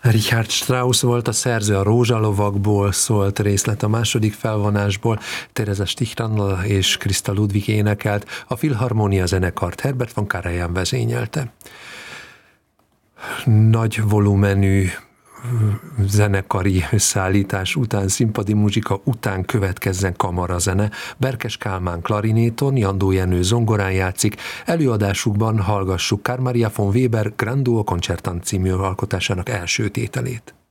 Richard Strauss volt a szerző, a Rózsalovagból szólt részlet a második felvonásból, Teresa Stichrandl és Christa Ludwig énekelt, a Filharmonia zenekart Herbert von Karajan vezényelte. Nagy volumenű zenekari összeállítás után, színpadi muzsika után következzen kamarazene. Berkes Kálmán klarinéton, Jandó Jenő zongorán játszik. Előadásukban hallgassuk Carl Maria von Weber Grand Duo Concertant című alkotásának első tételét.